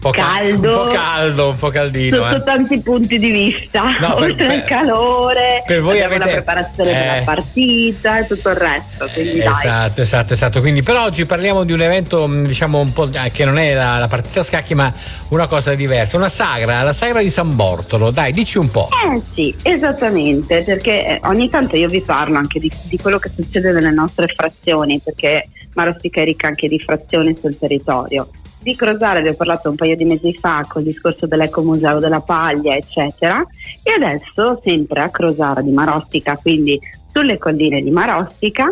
caldo, un po' caldino. Sotto tanti punti di vista, no, oltre al calore, per voi abbiamo la preparazione della partita e tutto il resto. Quindi esatto. Quindi per oggi parliamo di un evento, diciamo, un po' che non è la partita a scacchi, ma una cosa diversa, la sagra di San Bortolo. Dai, dici un po'. Sì, esattamente, perché ogni tanto io vi parlo anche di quello che succede nelle nostre frazioni, perché Marostica è ricca anche di frazioni sul territorio. Di Crosara vi ho parlato un paio di mesi fa col discorso dell'Ecomuseo della Paglia, eccetera, e adesso sempre a Crosara di Marostica, quindi sulle colline di Marostica,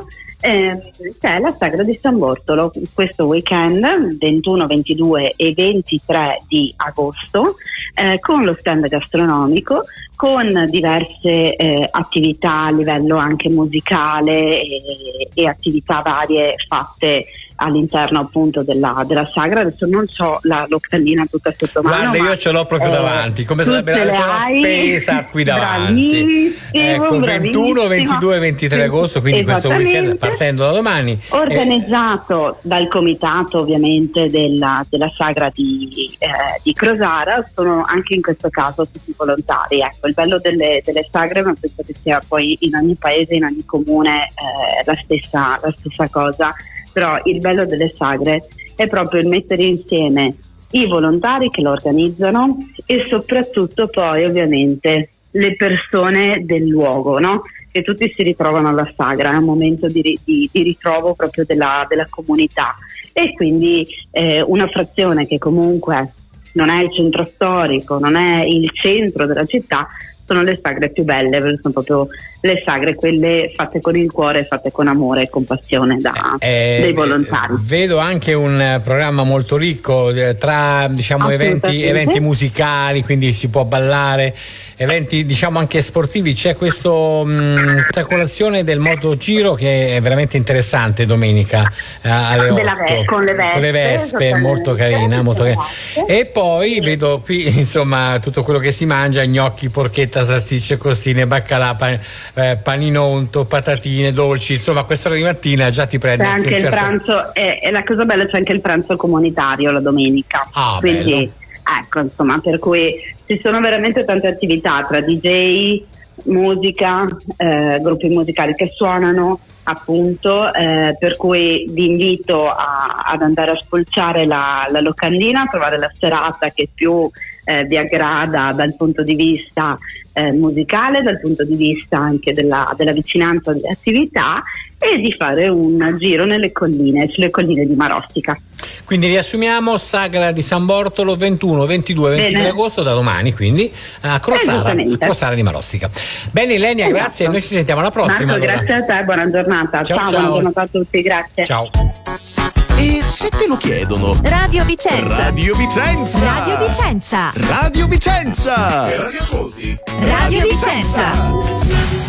c'è la sagra di San Bortolo questo weekend 21, 22 e 23 di agosto, con lo stand gastronomico, con diverse attività a livello anche musicale e attività varie fatte all'interno appunto della sagra. Adesso non so la locandina tutta sotto mano. Guarda, io ce l'ho proprio davanti, come sarebbe la sono appesa qui davanti. Ecco, 21, 22 e 23 agosto, quindi questo weekend partendo da domani. Organizzato dal comitato ovviamente della sagra di Crosara, sono anche in questo caso tutti volontari. Ecco, il bello delle sagre, ma penso che sia poi in ogni paese, in ogni comune la stessa cosa. Però il bello delle sagre è proprio il mettere insieme i volontari che lo organizzano e soprattutto poi ovviamente le persone del luogo, no? Che tutti si ritrovano alla sagra, è un momento di ritrovo proprio della comunità, e quindi una frazione che comunque non è il centro storico, non è il centro della città, sono le sagre più belle, perché sono proprio le sagre quelle fatte con il cuore, fatte con amore e compassione dei volontari. Vedo anche un programma molto ricco tra, diciamo, eventi musicali, quindi si può ballare, eventi, diciamo, anche sportivi. C'è questa colazione del motogiro che è veramente interessante domenica alle 8 con le vespe, molto carina, molto carina. E poi vedo qui, insomma, tutto quello che si mangia: gnocchi, porchetta, salsicce, costine, baccalà, panino unto, patatine, dolci. Insomma, a quest'ora di mattina già ti prende c'è anche il pranzo, e la cosa bella, c'è anche il pranzo comunitario la domenica. Quindi bello. Ecco, insomma, per cui ci sono veramente tante attività tra DJ, musica, gruppi musicali che suonano, appunto, per cui vi invito ad andare a spulciare la locandina, a trovare la serata che più vi aggrada dal punto di vista musicale, dal punto di vista anche della vicinanza delle attività, e di fare un giro sulle colline di Marostica. Quindi riassumiamo: sagra di San Bortolo 21, 22, 23 agosto, da domani, quindi a Crosara di Marostica. Bene Ilenia, grazie, noi ci sentiamo alla prossima. Marco, grazie a te, buona giornata. Ciao. Buona giornata a tutti, grazie. Ciao. E se te lo chiedono? Radio Vicenza. Radio Vicenza. Radio Vicenza. Radio Vicenza. Che radio ascolti? Radio Vicenza.